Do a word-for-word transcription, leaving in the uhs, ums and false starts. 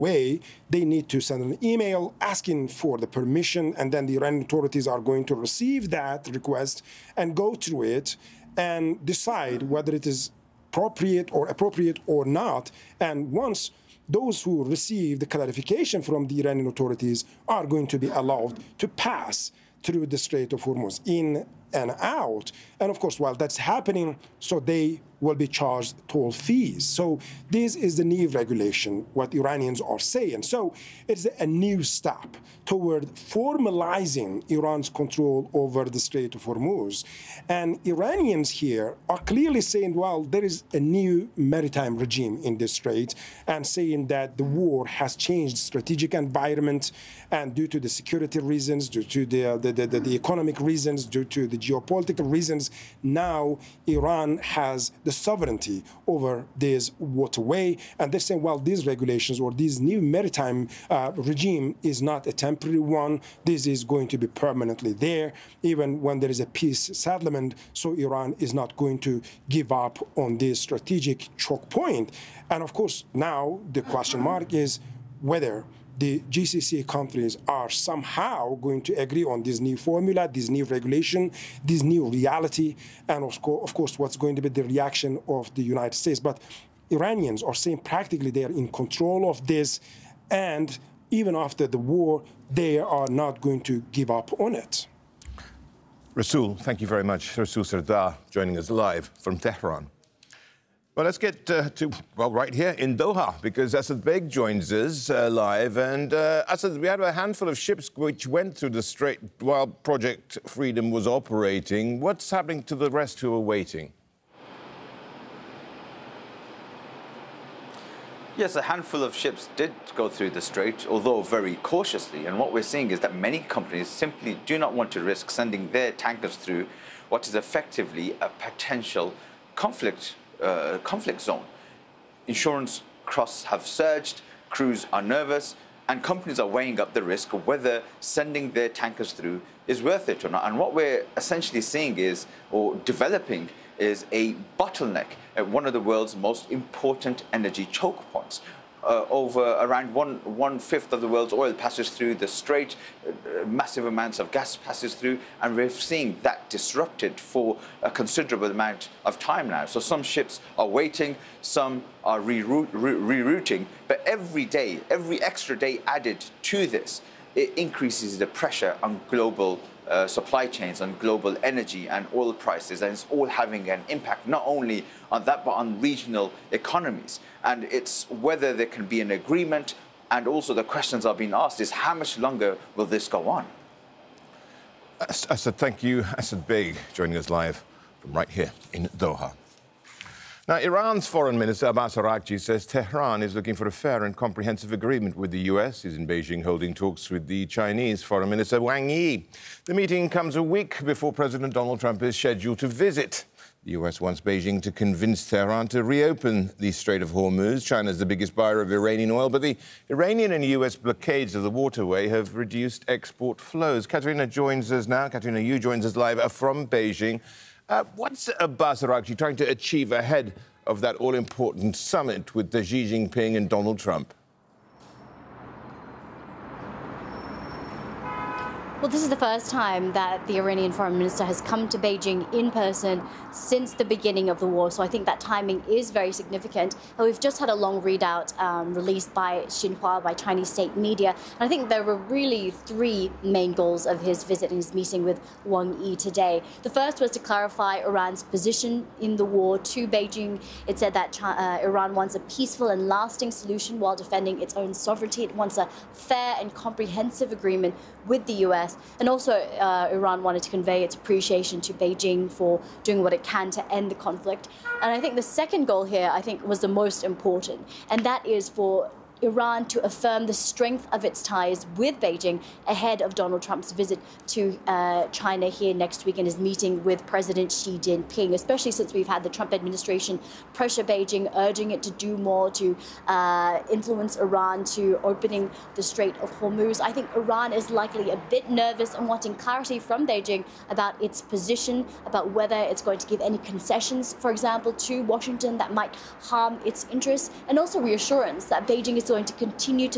way, they need to send an email asking for the permission, and then the Iranian authorities are going to receive that request and go through it and decide whether it is appropriate or appropriate or not. And once those who receive the clarification from the Iranian authorities are going to be allowed to pass through the Strait of Hormuz in and out. And of course, while that's happening, so they will be charged toll fees. So this is the new regulation, what Iranians are saying. So it's a new step toward formalizing Iran's control over the Strait of Hormuz. And Iranians here are clearly saying, well, there is a new maritime regime in this strait, and saying that the war has changed the strategic environment, and due to the security reasons, due to the, the, the, the economic reasons, due to the geopolitical reasons, now Iran has the sovereignty over this waterway. And they're saying, well, these regulations or this new maritime uh, regime is not a temporary one. This is going to be permanently there, even when there is a peace settlement. So Iran is not going to give up on this strategic choke point. And of course, now the question mark is whether the G C C countries are somehow going to agree on this new formula, this new regulation, this new reality, and of course, of course, what's going to be the reaction of the United States. But Iranians are saying practically they are in control of this, and even after the war, they are not going to give up on it. Rasool, thank you very much. Rasool Sardar joining us live from Tehran. Well, let's get uh, to, well, right here in Doha, because Asad Beg joins us uh, live. And uh, Asad, we had a handful of ships which went through the strait while Project Freedom was operating. What's happening to the rest who are waiting? Yes, a handful of ships did go through the strait, although very cautiously. And what we're seeing is that many companies simply do not want to risk sending their tankers through what is effectively a potential conflict Uh, conflict zone. Insurance costs have surged, crews are nervous, and companies are weighing up the risk of whether sending their tankers through is worth it or not. And what we're essentially seeing is, or developing, is a bottleneck at one of the world's most important energy choke points. Uh, over around one one fifth of the world's oil passes through the strait, uh, massive amounts of gas passes through, and we're seeing that disrupted for a considerable amount of time now. So some ships are waiting, some are reroute, re rerouting, but every day, every extra day added to this, it increases the pressure on global uh, supply chains, on global energy and oil prices, and it's all having an impact not only on that but on regional economies. And it's whether there can be an agreement, and also the questions are being asked is how much longer will this go on? Asad, thank you. Asad Beg joining us live from right here in Doha. Now, Iran's Foreign Minister Abbas Araghchi says Tehran is looking for a fair and comprehensive agreement with the U S. He's in Beijing holding talks with the Chinese Foreign Minister Wang Yi. The meeting comes a week before President Donald Trump is scheduled to visit. The U S wants Beijing to convince Tehran to reopen the Strait of Hormuz. China is the biggest buyer of Iranian oil, but the Iranian and U S blockades of the waterway have reduced export flows. Katerina joins us now. Katerina, you joins us live from Beijing. Uh, what's Abbas Araghchi trying to achieve ahead of that all-important summit with Xi Jinping and Donald Trump? Well, this is the first time that the Iranian foreign minister has come to Beijing in person since the beginning of the war. So I think that timing is very significant. And we've just had a long readout um, released by Xinhua, by Chinese state media. And I think there were really three main goals of his visit and his meeting with Wang Yi today. The first was to clarify Iran's position in the war to Beijing. It said that China, uh, Iran wants a peaceful and lasting solution while defending its own sovereignty. It wants a fair and comprehensive agreement with the U S. And also, uh, Iran wanted to convey its appreciation to Beijing for doing what it can to end the conflict. And I think the second goal here, I think, was the most important, and that is for Iran to affirm the strength of its ties with Beijing ahead of Donald Trump's visit to uh, China here next week and his meeting with President Xi Jinping, especially since we've had the Trump administration pressure Beijing, urging it to do more to uh, influence Iran to opening the Strait of Hormuz. I think Iran is likely a bit nervous and wanting clarity from Beijing about its position, about whether it's going to give any concessions, for example, to Washington that might harm its interests, and also reassurance that Beijing is going to continue to